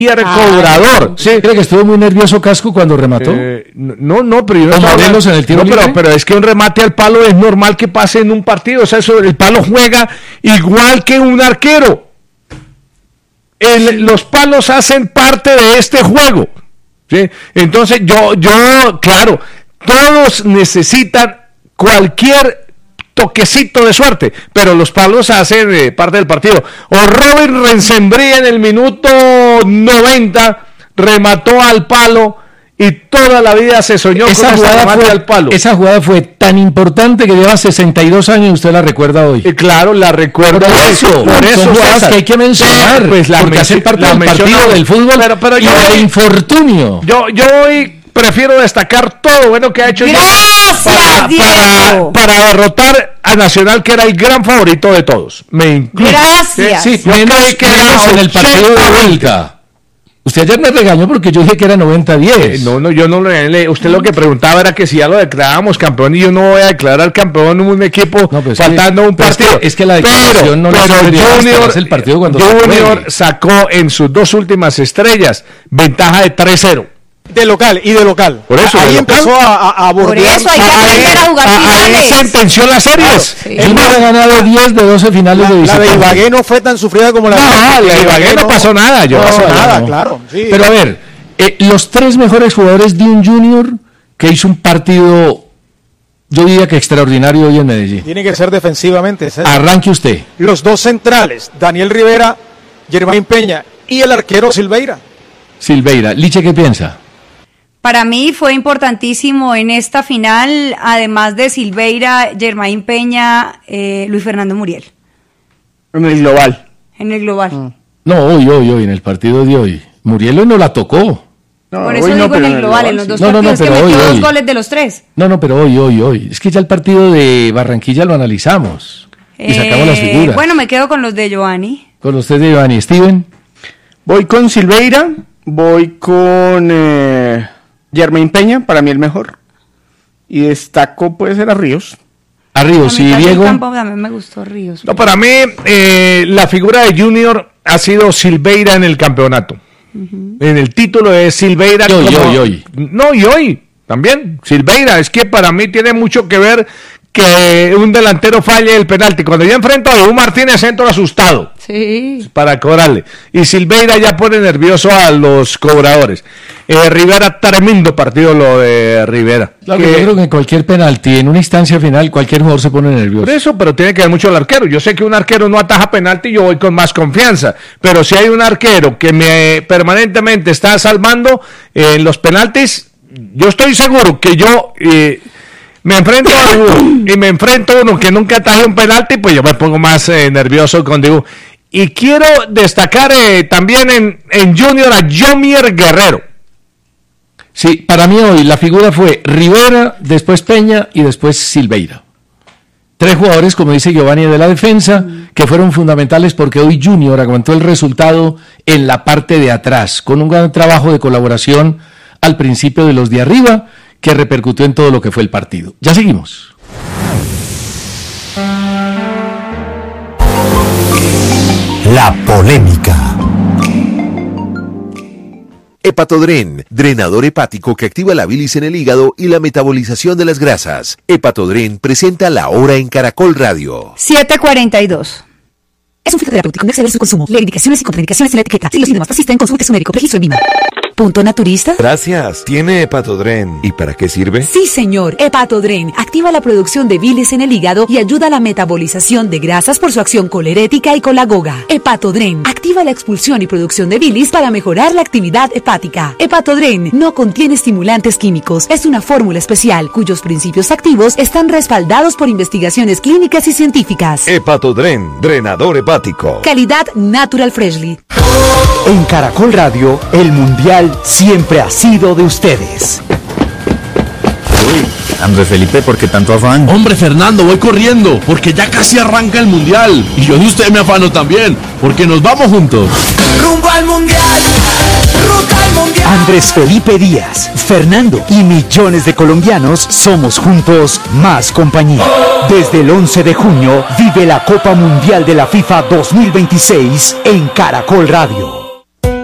cobrador. ¿Sí? ¿Cree que estuvo muy nervioso Casco cuando remató? No, pero yo no estaba Morelos en el tiro libre. pero es que un remate al palo es normal que pase en un partido. O sea, el palo juega igual que un arquero. Los palos hacen parte de este juego. ¿Sí? Entonces, claro, todos necesitan cualquier toquecito de suerte, pero los palos hacen parte del partido. O Robin Rensembría en el minuto 90 remató al palo y toda la vida se soñó con esa remate al palo. Esa jugada fue tan importante que lleva 62 años y usted la recuerda hoy. Claro, la recuerdo. Por eso son jugadas que hay que mencionar, pues porque hacen parte del partido del fútbol pero y del infortunio. Yo hoy prefiero destacar todo lo bueno que ha hecho para derrotar a Nacional, que era el gran favorito de todos. Me incluyo. Gracias. Sí, menos en el partido de vuelta. Usted ayer me regañó porque yo dije que era 90-10. No, yo no lo regañé. Usted lo que preguntaba era que si ya lo declarábamos campeón, y yo no voy a declarar campeón en un equipo faltando un partido. Es que la declaración no Junior, el partido cuando Junior sacó en sus dos últimas estrellas ventaja de 3-0. De local. Por eso, ahí empezó a bordear. Por eso hay que aprender a jugar finales. Ahí sentenció las series. Él no ha ganado 10 de 12 finales de visita. La de Ibagué no fue tan sufrida como la de Ibagué no pasó nada. Claro. Sí. Pero a ver, los tres mejores jugadores de un Junior que hizo un partido, yo diría que extraordinario hoy en Medellín. Tiene que ser defensivamente. Arranque usted. Los dos centrales, Daniel Rivera, Germán Peña y el arquero Silveira. Liche, ¿qué piensa? Para mí fue importantísimo en esta final, además de Silveira, Germain Peña, Luis Fernando Muriel. En el global. No, hoy, en el partido de hoy. Muriel no la tocó. Por eso digo en el global, en los dos partidos que metió dos goles de los tres. No, pero hoy. Es que ya el partido de Barranquilla lo analizamos y sacamos las figuras. Bueno, me quedo con los de Giovanni. Con los de Giovanni. ¿Steven? Voy con Silveira, voy con Germain Peña, para mí el mejor. Y destaco, puede ser a Ríos. Y Diego. También me gustó Ríos. No, para mí, la figura de Junior ha sido Silveira en el campeonato. En el título de Silveira. Hoy. No, y hoy también. Silveira, es que para mí tiene mucho que ver que un delantero falle el penalti. Cuando yo enfrento a Edu Martínez, entro asustado. Sí. Para cobrarle. Y Silveira ya pone nervioso a los cobradores. Rivera, tremendo partido lo de Rivera. Claro, yo creo que en cualquier penalti, en una instancia final, cualquier jugador se pone nervioso. Por eso, pero tiene que ver mucho el arquero. Yo sé que un arquero no ataja penalti, yo voy con más confianza. Pero si hay un arquero que me permanentemente está salvando en los penaltis, yo estoy seguro que yo me enfrento a Dibu y me enfrento a uno que nunca ataje un penalti, pues yo me pongo más nervioso con Dibu. Y quiero destacar también en Junior a Yomier Guerrero. Sí, para mí hoy la figura fue Rivera, después Peña y después Silveira. Tres jugadores, como dice Giovanni, de la defensa, que fueron fundamentales porque hoy Junior aguantó el resultado en la parte de atrás, con un gran trabajo de colaboración al principio de los de arriba, que repercutió en todo lo que fue el partido. Ya seguimos. La polémica. Hepatodren, drenador hepático que activa la bilis en el hígado y la metabolización de las grasas. Hepatodren presenta La Hora en Caracol Radio. 7:42. Es un fitoterapéutico, no exceder su consumo. Lee indicaciones y contraindicaciones en la etiqueta. Si los síntomas persisten, consulte a su médico. Registro en VIMA. ¿Punto naturista? Gracias. ¿Tiene Hepatodren? ¿Y para qué sirve? Sí, señor. Hepatodren activa la producción de bilis en el hígado y ayuda a la metabolización de grasas por su acción colerética y colagoga. Hepatodren activa la expulsión y producción de bilis para mejorar la actividad hepática. Hepatodren no contiene estimulantes químicos. Es una fórmula especial cuyos principios activos están respaldados por investigaciones clínicas y científicas. Hepatodren, drenador hepático. Calidad Natural Freshly. En Caracol Radio, el Mundial siempre ha sido de ustedes. Andrés Felipe, ¿por qué tanto afán? Hombre, Fernando, voy corriendo, porque ya casi arranca el Mundial. Y yo de usted me afano también, porque nos vamos juntos. ¡Rumbo al Mundial! ¡Ruta al Mundial! Andrés Felipe Díaz, Fernando y millones de colombianos somos juntos más compañía. Desde el 11 de junio, vive la Copa Mundial de la FIFA 2026 en Caracol Radio.